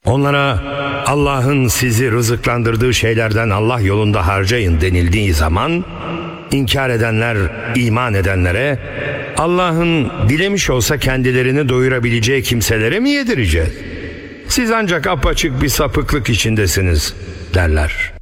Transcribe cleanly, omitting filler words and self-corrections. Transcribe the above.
Onlara Allah'ın sizi rızıklandırdığı şeylerden Allah yolunda harcayın denildiği zaman, inkar edenler iman edenlere, Allah'ın dilemiş olsa kendilerini doyurabileceği kimselere mi yedireceğiz? Siz ancak apaçık bir sapıklık içindesiniz derler.